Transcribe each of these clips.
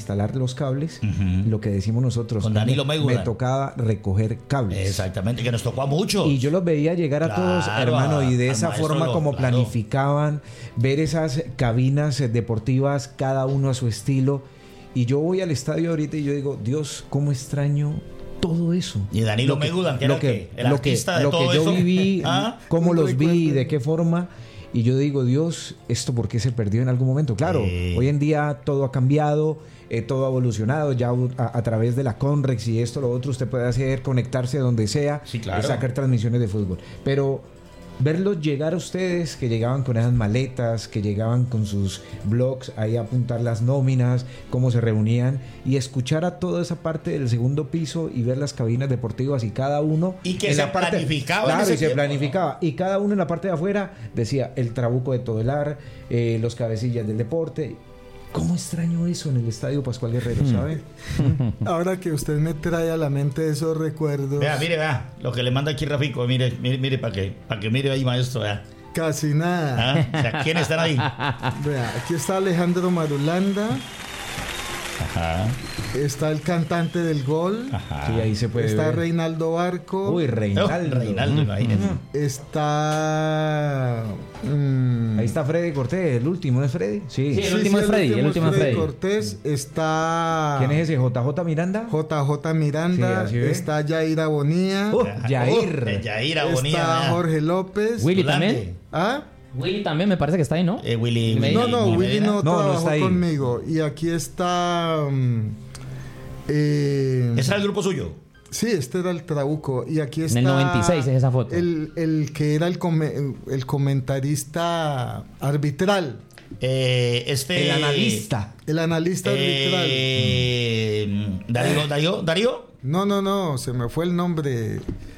instalar los cables, lo que decimos nosotros, con Danilo Meguda, me tocaba recoger cables. Exactamente, que nos tocó a muchos. Y yo los veía llegar a todos, hermano, y de esa forma como planificaban, ver esas cabinas deportivas, cada uno a su estilo. Y yo voy al estadio ahorita y yo digo, Dios, cómo extraño todo eso. Y Danilo Meguda, que era el artista de todo eso. Lo que yo viví, cómo los vi y de qué forma. Y yo digo, Dios, ¿esto por qué se perdió en algún momento? Claro, hoy en día todo ha cambiado, todo ha evolucionado. Ya a través de la Conrex y esto, lo otro, usted puede hacer, conectarse donde sea, sí, claro, sacar transmisiones de fútbol. Pero verlos llegar a ustedes, que llegaban con esas maletas, que llegaban con sus blogs, ahí a apuntar las nóminas, cómo se reunían, y escuchar a toda esa parte del segundo piso y ver las cabinas deportivas y cada uno... Y que se planificaba. Claro, y se planificaba. Y cada uno en la parte de afuera decía el Trabuco de Todelar, los cabecillas del deporte... ¿Cómo extraño eso en el Estadio Pascual Guerrero, sabe? Ahora que usted me trae a la mente esos recuerdos... Vea, lo que le manda aquí Rafico, mire, para que mire ahí, maestro, vea. Casi nada. O sea, ¿quiénes están ahí? Vea, aquí está Alejandro Marulanda. Ajá. Está el cantante del gol. Ajá. Sí, ahí se puede está ver. Reinaldo Barco. Uy, Reinaldo, imagínese. Está... ahí está Freddy Cortés, el último, ¿no es Freddy? Sí, el último es Freddy. El último es Freddy Cortés. Está... ¿Quién es ese? ¿JJ Miranda? JJ Miranda. Sí, está Yair Abonía. Yair Abonía. Está Jorge López. Willy también. ¿Ah? Willy también me parece que está ahí, ¿no? Willy no trabajó está ahí conmigo. Y aquí está... ¿Ese era el grupo suyo? Sí, este era el Trabuco. Y aquí está... En el 96 es esa foto. El que era el comentarista arbitral. El analista. El analista arbitral. ¿Darío? No, se me fue el nombre.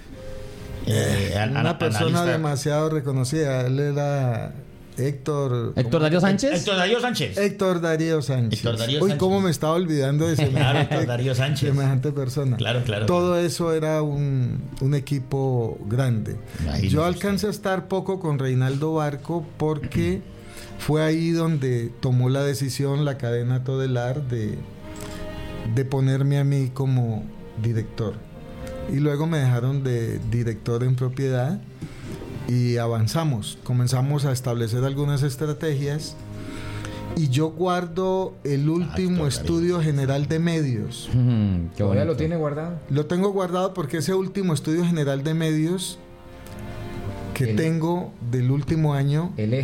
Una persona analista demasiado reconocida. Él era Héctor Darío Sánchez. Héctor Darío Sánchez. Uy, cómo me estaba olvidando de Héctor Darío Sánchez. Semejante persona. Claro. Todo eso era un equipo grande. Imagínese. Yo alcancé a estar poco con Reinaldo Barco porque fue ahí donde tomó la decisión la cadena Todelar de ponerme a mí como director. Y luego me dejaron de director en propiedad y comenzamos a establecer algunas estrategias y yo guardo el último estudio general de medios. ¿Todavía lo tiene guardado? Lo tengo guardado porque ese último estudio general de medios que tengo del último año, el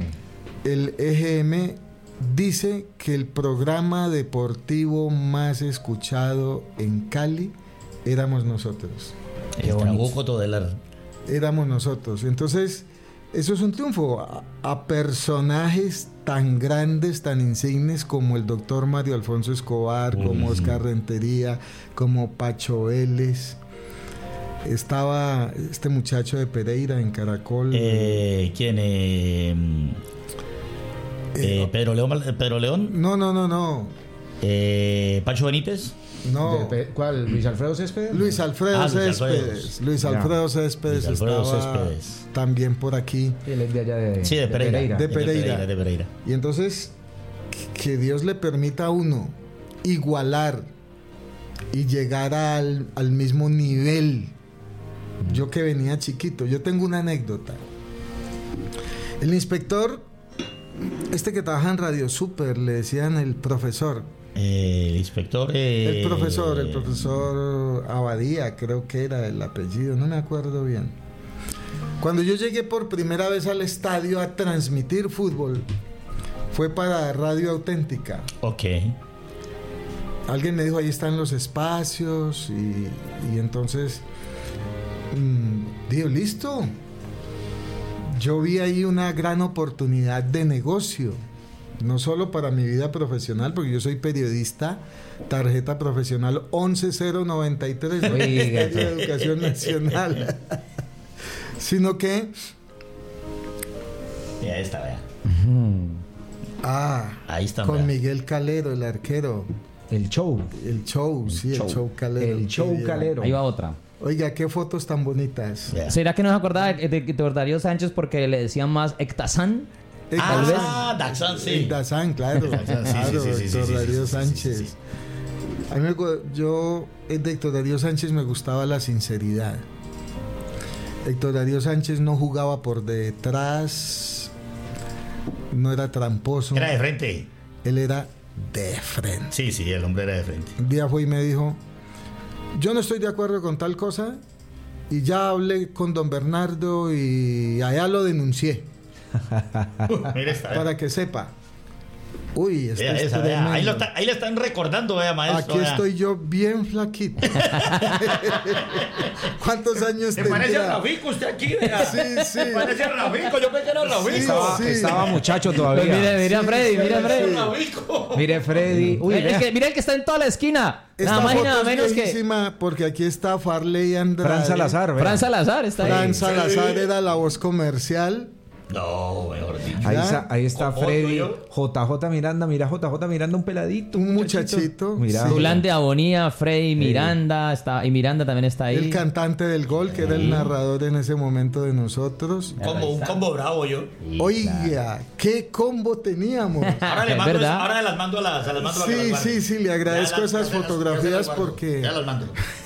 EGM dice que el programa deportivo más escuchado en Cali éramos nosotros. El Trabuco Todelar. Éramos nosotros. Entonces, eso es un triunfo. A personajes tan grandes, tan insignes como el doctor Mario Alfonso Escobar, como Oscar Rentería, como Pacho Vélez. Estaba este muchacho de Pereira en Caracol. ¿Quién? ¿Pedro León? No. ¿Pacho Benítez? No. ¿Cuál? ¿Luis Alfredo Céspedes? Luis Alfredo Céspedes estaba también por aquí. Él es de allá de Pereira. Y entonces, que Dios le permita a uno igualar y llegar al mismo nivel. Yo que venía chiquito, yo tengo una anécdota. El inspector, que trabaja en Radio Super, le decían el profesor. El inspector. El profesor Abadía, creo que era el apellido, no me acuerdo bien. Cuando yo llegué por primera vez al estadio a transmitir fútbol, fue para Radio Auténtica. Ok. Alguien me dijo, ahí están los espacios, y entonces digo, listo. Yo vi ahí una gran oportunidad de negocio. No solo para mi vida profesional, porque yo soy periodista, tarjeta profesional 11093 del Ministerio de Educación Nacional, sino que... Ya está, vea. Ahí está. Con Miguel Calero, el arquero. El show, sí, el show Calero. El show Calero. Ahí va otra. Oiga, qué fotos tan bonitas. ¿Será que no se acordaba de Darío Sánchez porque le decían más Ectazán? Daxan, sí. Daxan, claro. Héctor Darío Sánchez. A mí yo de Héctor Darío Sánchez me gustaba la sinceridad. Héctor Darío Sánchez no jugaba por detrás, no era tramposo. Era de frente. Él era de frente. Sí, el hombre era de frente. Un día fue y me dijo, yo no estoy de acuerdo con tal cosa, y ya hablé con don Bernardo y allá lo denuncié. Mira esta, para que sepa. Uy, ahí le están recordando, maestro. Aquí estoy yo bien flaquito. ¿Cuántos años tendría? Me parece a Rafico usted aquí, vea. Sí. Me parece a Rafico, yo pensé que era Rafico. Estaba muchacho todavía. Pues mire a Freddy, Mire Freddy. Uy, mira el que está en toda la esquina. Esta nada más y nada foto menos es que viejísima, porque aquí está Farley Andrade. Fran Salazar, ¿verdad? Fran Salazar está ahí. Fran Salazar era la voz comercial. No, mejor dicho. Ahí está Freddy. JJ Miranda, mira JJ Miranda, un peladito. Un muchachito. Mira. Zulán de Abonía, Freddy Miranda, y Miranda también está ahí. El cantante del gol, que era el narrador en ese momento de nosotros. Un combo bravo yo. Oiga, qué combo teníamos. Ahora las mando a las Sí, le agradezco esas fotografías porque ya las mando.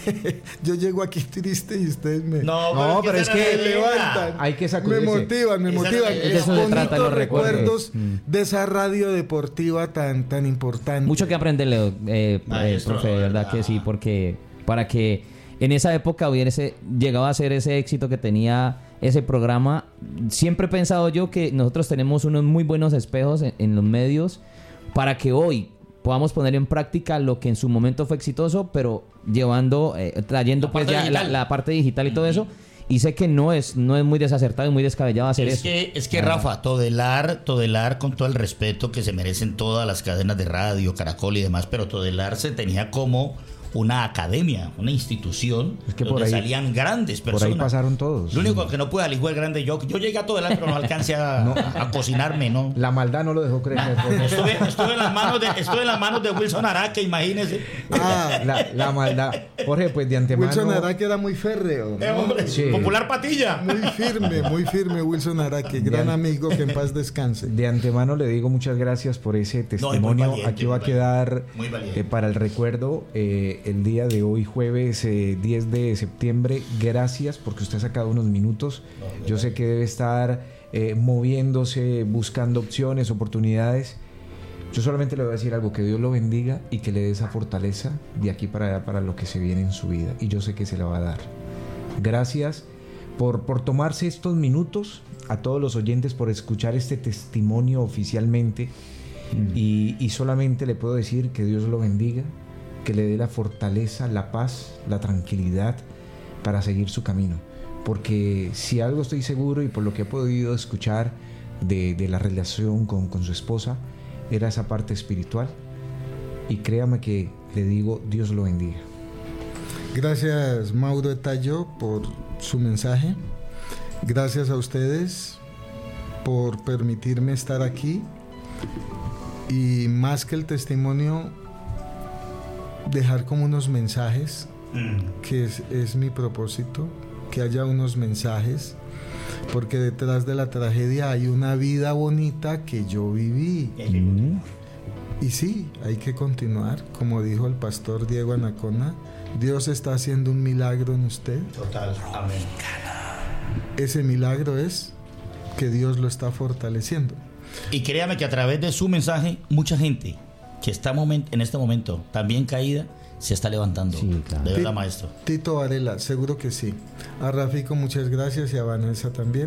yo llego aquí triste y ustedes me... No, pero es que levantan. Hay que sacudirse. Me motivan. De eso se trata, los recuerdos de esa radio deportiva tan importante. Mucho que aprender, Leo, profe, de verdad que sí, porque para que en esa época hubiese llegado a ser ese éxito que tenía ese programa, siempre he pensado yo que nosotros tenemos unos muy buenos espejos en los medios para que hoy podamos poner en práctica lo que en su momento fue exitoso, pero trayendo pues ya la parte digital y todo eso. Y sé que no es muy desacertado y muy descabellado hacer eso. Es que Rafa, Todelar, con todo el respeto que se merecen todas las cadenas de radio, Caracol y demás, pero Todelar se tenía como una academia, una institución, es que donde salían grandes personas. Por ahí pasaron todos. Lo único que no pude al igual grande, yo llegué a Todelar, pero no alcancé a cocinarme, ¿no? La maldad no lo dejó crecer. Estuve en las manos de Wilson Araque, imagínese. La maldad. Jorge, pues de antemano... Wilson Araque era muy férreo, ¿no? Sí. Popular Patilla. Muy firme Wilson Araque, gran amigo, que en paz descanse. De antemano le digo muchas gracias por ese testimonio. Valiente, aquí va a quedar para el recuerdo el día de hoy, jueves 10 de septiembre. Gracias porque usted ha sacado unos minutos. Yo sé que debe estar moviéndose, buscando opciones, oportunidades. Yo solamente le voy a decir algo: que Dios lo bendiga y que le dé esa fortaleza de aquí para allá para lo que se viene en su vida. Y yo sé que se la va a dar. Gracias por tomarse estos minutos, a todos los oyentes, por escuchar este testimonio oficialmente. Y solamente le puedo decir que Dios lo bendiga, que le dé la fortaleza, la paz, la tranquilidad para seguir su camino. Porque si algo estoy seguro, y por lo que he podido escuchar de la relación con su esposa, era esa parte espiritual. Y créame que le digo, Dios lo bendiga. Gracias, Mauro Etayo, por su mensaje. Gracias a ustedes por permitirme estar aquí. Y más que el testimonio, dejar como unos mensajes, que es mi propósito, que haya unos mensajes, porque detrás de la tragedia hay una vida bonita que yo viví. Y sí, hay que continuar, como dijo el pastor Diego Anacona, Dios está haciendo un milagro en usted. Total, amén. Ese milagro es que Dios lo está fortaleciendo. Y créame que a través de su mensaje, mucha gente que está en este momento también caída, se está levantando. Sí, claro. De verdad, maestro. Tito Varela, seguro que sí. A Rafico, muchas gracias, y a Vanessa también.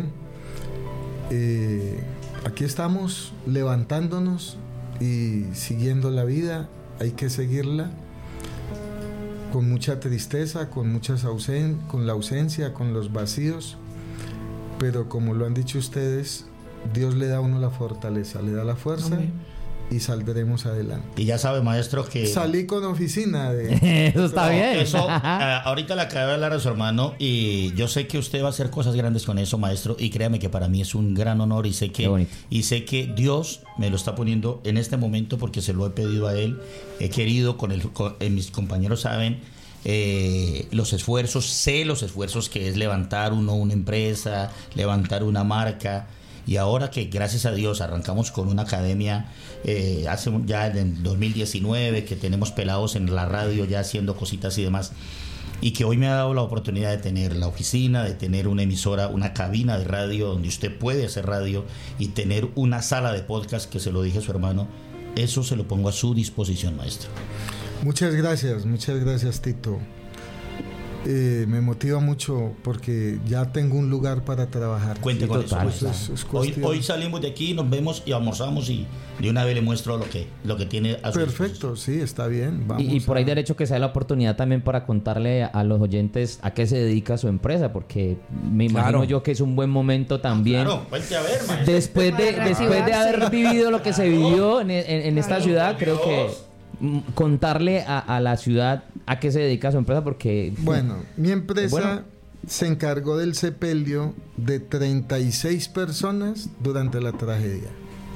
Aquí estamos levantándonos y siguiendo la vida. Hay que seguirla con mucha tristeza, con con la ausencia, con los vacíos, pero como lo han dicho ustedes, Dios le da a uno la fortaleza, le da la fuerza. Amén. Y saldremos adelante. Y ya sabe, maestro, que... Salí con oficina de... Eso está bien. Eso, ahorita le acabo de hablar a su hermano y yo sé que usted va a hacer cosas grandes con eso, maestro, y créame que para mí es un gran honor y sé que Dios me lo está poniendo en este momento porque se lo he pedido a él. He querido, mis compañeros saben los esfuerzos, sé los esfuerzos que es levantar una empresa, levantar una marca. Y ahora que gracias a Dios arrancamos con una academia ya en el 2019, que tenemos pelados en la radio ya haciendo cositas y demás, y que hoy me ha dado la oportunidad de tener la oficina, de tener una emisora, una cabina de radio donde usted puede hacer radio y tener una sala de podcast, que se lo dije a su hermano, eso se lo pongo a su disposición, maestro. Muchas gracias, Tito. Me motiva mucho porque ya tengo un lugar para trabajar. Cuente con eso. Hoy salimos de aquí, nos vemos y almorzamos y de una vez le muestro lo que tiene a su Perfecto, sí, está bien. Y por ahí derecho que sea la oportunidad también para contarle a los oyentes a qué se dedica su empresa, porque me imagino yo que es un buen momento también. Claro, cuente a ver, maestro. Después de haber vivido lo que se vivió en esta ciudad, creo que contarle a la ciudad a qué se dedica su empresa, porque... Bueno, mi empresa se encargó del sepelio de 36 personas durante la tragedia.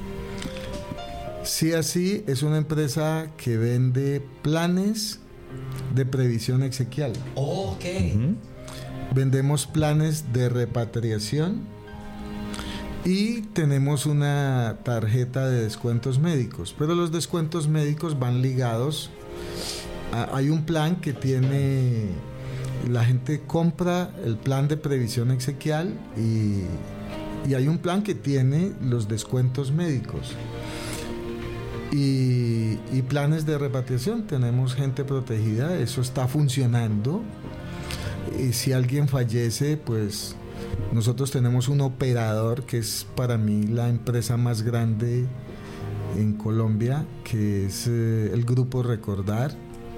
Sí, así es una empresa que vende planes de previsión exequial. Ok. Vendemos planes de repatriación y tenemos una tarjeta de descuentos médicos, pero los descuentos médicos van ligados hay un plan que tiene, la gente compra el plan de previsión exequial y hay un plan que tiene los descuentos médicos y planes de repatriación. Tenemos gente protegida, eso está funcionando. Y si alguien fallece, pues nosotros tenemos un operador que es para mí la empresa más grande en Colombia, que es el Grupo Recordar,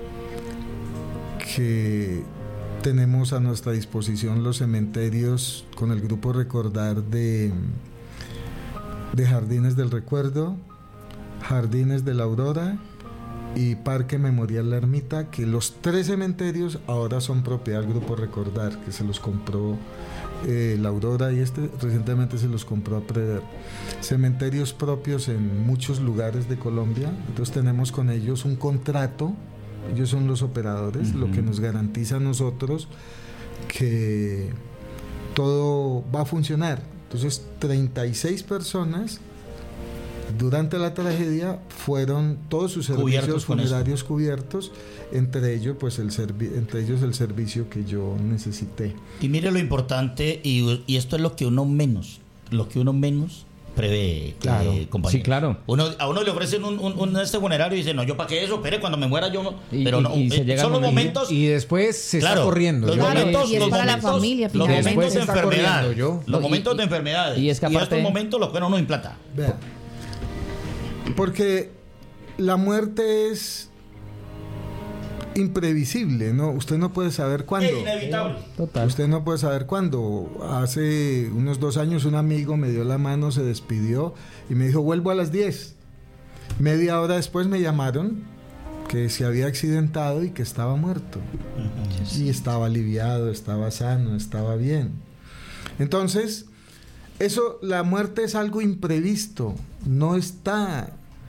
que tenemos a nuestra disposición los cementerios con el Grupo Recordar de Jardines del Recuerdo, Jardines de la Aurora y Parque Memorial La Ermita, que los 3 cementerios ahora son propiedad del Grupo Recordar, que se los compró la Aurora y recientemente se los compró a Prever. Cementerios propios en muchos lugares de Colombia. Entonces tenemos con ellos un contrato, ellos son los operadores, lo que nos garantiza a nosotros que todo va a funcionar. Entonces 36 personas durante la tragedia fueron todos sus servicios funerarios cubiertos, entre ellos el servicio que yo necesité. Y mire lo importante, y esto es lo que uno menos prevé, claro. Compañero. Sí, claro. A uno le ofrecen un funerario y dice, no, yo para qué eso, espere, cuando me muera yo no. Pero no, son los momentos. Y después se está corriendo. Los momentos de enfermedad. Los momentos de enfermedad. Y estos momentos los ponen uno en plata. Vea, porque la muerte es imprevisible, ¿no? Usted no puede saber cuándo. Es inevitable. Total. Usted no puede saber cuándo. Hace unos 2 años un amigo me dio la mano, se despidió y me dijo, vuelvo a las 10. Media hora después me llamaron que se había accidentado y que estaba muerto. Y estaba aliviado, estaba sano, estaba bien. Entonces, la muerte es algo imprevisto, no está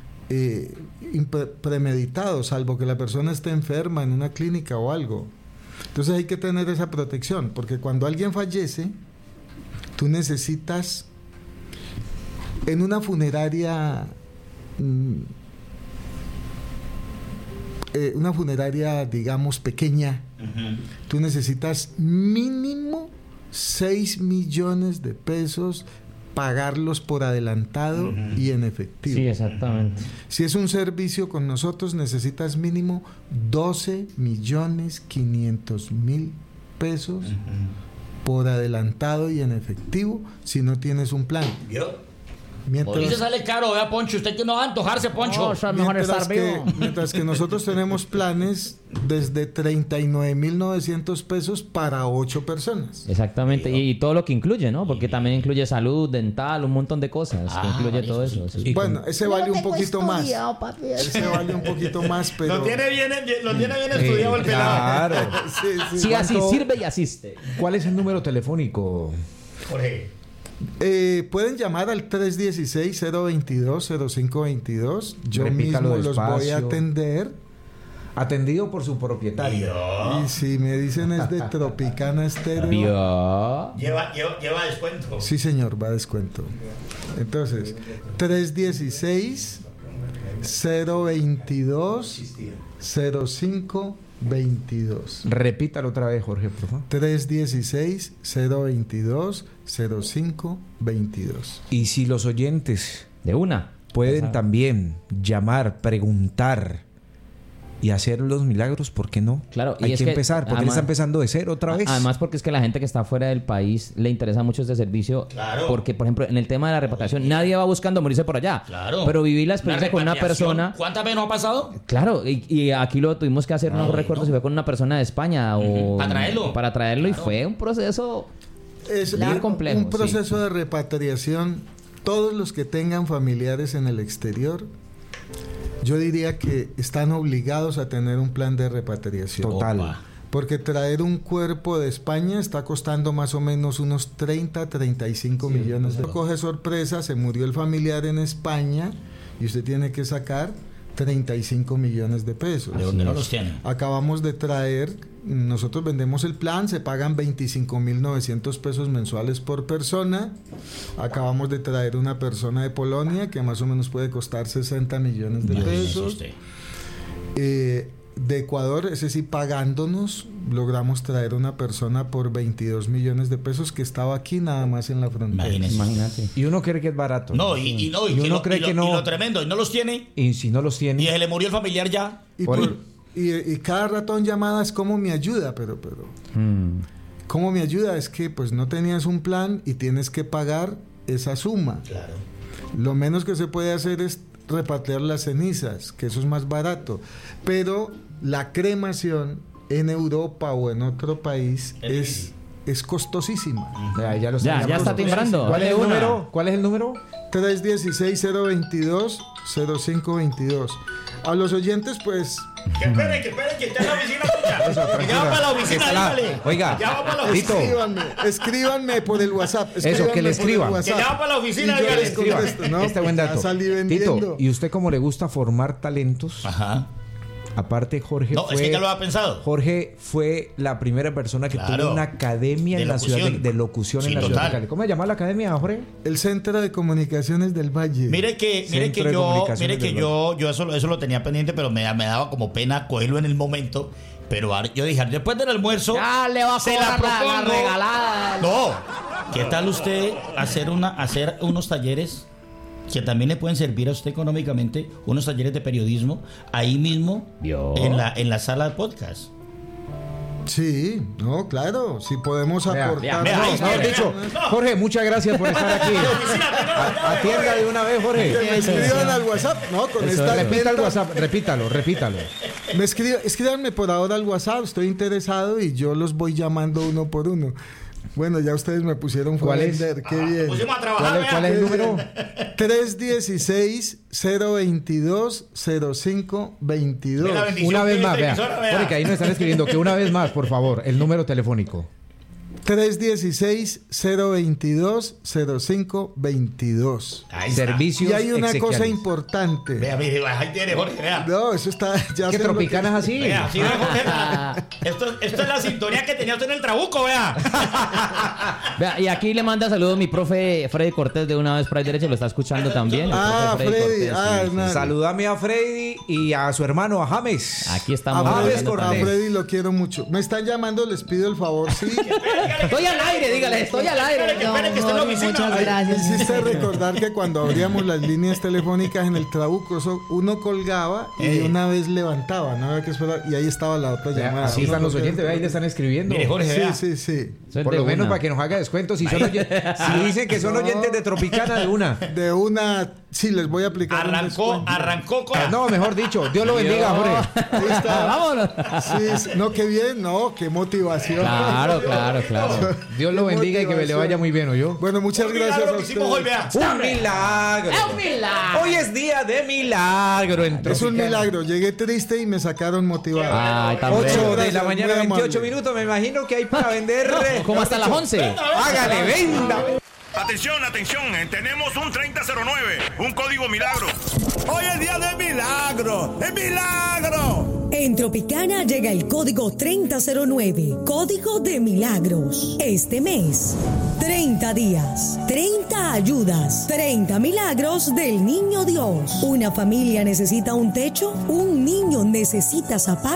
premeditado, salvo que la persona esté enferma en una clínica o algo. Entonces hay que tener esa protección, porque cuando alguien fallece, tú necesitas en una funeraria digamos pequeña, tú necesitas mínimo 6 millones de pesos, pagarlos por adelantado y en efectivo. Sí, exactamente. Si es un servicio con nosotros, necesitas mínimo 12.500.000 pesos por adelantado y en efectivo si no tienes un plan. Mientras sale caro, vea, Poncho, usted que no va a antojarse, Poncho. Mientras que nosotros tenemos planes desde 39.900 pesos para 8 personas. Exactamente, y todo lo que incluye, ¿no? Porque también incluye salud, dental, un montón de cosas que incluye todo eso. Sí. Bueno, ese vale un poquito más. Ese vale un poquito más, pero... Lo tiene bien estudiado el pelado. Claro. Sí, así sirve y asiste. ¿Cuál es el número telefónico, Jorge? Pueden llamar al 316-022-0522. Yo Repítalo mismo despacio. los voy a atender Atendido por su propietario. Y si me dicen es de Tropicana Estéreo. Lleva descuento. Sí, señor, va a descuento. Entonces, 316-022-0522. Repítalo otra vez, Jorge, por favor. 316-022-0522. Y si los oyentes De una. pueden también llamar, preguntar y hacer los milagros, ¿por qué no? Claro, hay que empezar, porque él está empezando de cero otra vez. Además, porque es que la gente que está fuera del país le interesa mucho este servicio. Claro. Porque, por ejemplo, en el tema de la repatriación, nadie va buscando morirse por allá. Claro. Pero vivir la experiencia con una persona. ¿Cuántas veces nos ha pasado? Claro, y aquí lo tuvimos que hacer, no recuerdo si fue con una persona de España o. Para traerlo. Para traerlo, claro. Y fue un proceso. Es complejo, un proceso de repatriación. Todos los que tengan familiares en el exterior, yo diría que están obligados a tener un plan de repatriación. Total. Opa. Porque traer un cuerpo de España está costando más o menos unos 35 millones de pesos. Coge sorpresa, se murió el familiar en España y usted tiene que sacar 35 millones de pesos. ¿De dónde no los tienen? Acabamos de traer, nosotros vendemos el plan, se pagan 25.900 pesos mensuales por persona. Acabamos de traer una persona de Polonia que más o menos puede costar 60 millones de pesos. De Ecuador, ese sí pagándonos, logramos traer una persona por 22 millones de pesos que estaba aquí nada más en la frontera. Imagínate. Y uno cree que es barato. No, y uno cree que no. Y lo tremendo, y no los tiene. Y si no los tiene. Y se le murió el familiar ya. Y cada rato en llamadas, ¿cómo me ayuda? Pero ¿cómo me ayuda? Es que pues no tenías un plan y tienes que pagar esa suma. Claro. Lo menos que se puede hacer es repatriar las cenizas, que eso es más barato. Pero la cremación en Europa o en otro país es costosísima. Ya está timbrando. ¿Cuál es el número? ¿Cuál es el número? 316-022-0522. A los oyentes, pues... Que esperen, que está en la oficina tuya. Que ya va para la oficina, dígale. Oiga, ya va para la oficina. Escríbanme por el WhatsApp. Eso, que le escriban. Que ya va para la oficina, dígale. Este buen dato. Tito, ¿y usted cómo le gusta formar talentos? Ajá. Aparte, Jorge no, es que ya lo ha pensado. Jorge fue la primera persona que tuvo una academia en la ciudad de locución en la ciudad de Cali. ¿Cómo se llama la academia, Jorge? El Centro de Comunicaciones del Valle. Mire que yo eso lo tenía pendiente, pero me daba como pena cogerlo en el momento. Pero yo dije, después del almuerzo, ya le va a cobrar la regalada. No. ¿Qué tal usted hacer unos talleres que también le pueden servir a usted económicamente, unos talleres de periodismo ahí mismo en la sala de podcast? Sí, no, claro, si podemos aportar. Jorge, muchas gracias por estar aquí. Atienda de una vez, Jorge. Que me escriban al WhatsApp, no, con esta repita el WhatsApp, repítalo. Escríbanme por ahora al WhatsApp, estoy interesado y yo los voy llamando uno por uno. Bueno, ya ustedes me pusieron ¿Cuál es? Qué bien. Pusimos a trabajar, ¿Cuál es el número? 316-022-0522. Una vez más, vea. Porque ahí me están escribiendo que una vez más, por favor, el número telefónico. 316-022-0522. Servicios. Y hay una cosa importante. Vea, ahí tiene, Jorge, vea. No, eso está... Ya ¿Qué Tropicana es así? Vea, sí, Jorge. Esto es la sintonía que tenía usted en el Trabuco, vea. Vea, y aquí le manda saludos mi profe Freddy Cortés de una vez por ahí derecho, lo está escuchando también. Freddy. Saludame a Freddy y a su hermano, a James. Aquí estamos. A Freddy lo quiero mucho. Me están llamando, les pido el favor, sí. Estoy al aire, dígale, estoy al aire. Espere que esté en la oficina. Muchas gracias. Hiciste recordar que cuando abríamos las líneas telefónicas en el Trabuco, uno colgaba y una vez levantaba, no había que esperar, y ahí estaba la otra llamada. Así están los oyentes, ahí le están escribiendo. Mire, Jorge, sí. Por lo menos para que nos haga descuentos. Si dicen que son oyentes de Tropicana, de una. Sí, les voy a aplicar. Arrancó con. No, mejor dicho, Dios lo bendiga, Jorge. Ahí está. Vámonos. Sí, no, qué bien, no, qué motivación. Claro. Dios lo bendiga y que me le vaya muy bien, ¿oyó? Bueno, muchas gracias a ustedes. Hoy, vea. Un milagro. Hoy es día de milagro. Es un milagro. Llegué triste y me sacaron motivado. 8 de la mañana, 28 minutos. Me imagino que hay para vender. Como hasta las 11. Hágale, venda. Atención, tenemos un 3009, un código milagro. Hoy es día de milagro, ¡es milagro! En Tropicana llega el código 3009, código de milagros. Este mes, 30 días, 30 ayudas, 30 milagros del Niño Dios. Una familia necesita un techo, un niño necesita zapatos.